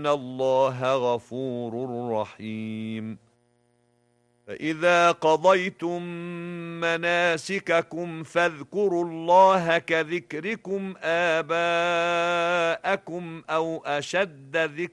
إِنَّ اللَّهَ غَفُورٌ رَّحِيمٌ فَإِذَا قَضَيْتُم مَّنَاسِكَكُمْ فاذْكُرُوا اللَّهَ كَذِكْرِكُمْ آبَاءَكُمْ أَوْ أَشَدَّ